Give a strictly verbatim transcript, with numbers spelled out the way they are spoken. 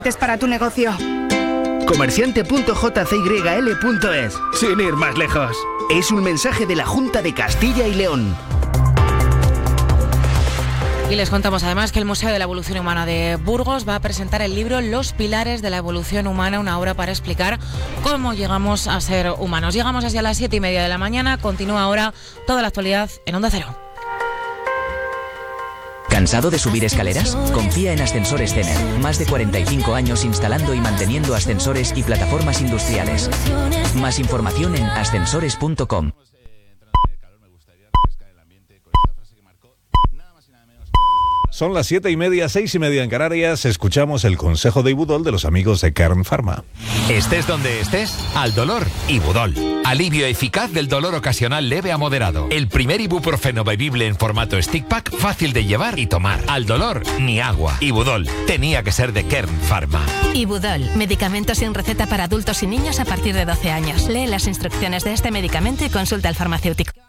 Es para tu negocio. Comerciante punto j c y l punto es. Sin ir más lejos. Es un mensaje de la Junta de Castilla y León. Y les contamos además que el Museo de la Evolución Humana de Burgos va a presentar el libro Los Pilares de la Evolución Humana, una obra para explicar cómo llegamos a ser humanos. Llegamos hacia las siete y media de la mañana. Continúa ahora toda la actualidad en Onda Cero. ¿Cansado de subir escaleras? Confía en Ascensores Cener. Más de cuarenta y cinco años instalando y manteniendo ascensores y plataformas industriales. Más información en ascensores punto com. Son las siete y media, seis y media en Canarias. Escuchamos el consejo de Ibudol de los amigos de Kern Pharma. Estés donde estés, al dolor, Ibudol. Alivio eficaz del dolor ocasional leve a moderado. El primer ibuprofeno bebible en formato stick pack, fácil de llevar y tomar. Al dolor, ni agua. Ibudol, tenía que ser de Kern Pharma. Ibudol, medicamento sin receta para adultos y niños a partir de doce años. Lee las instrucciones de este medicamento y consulta al farmacéutico.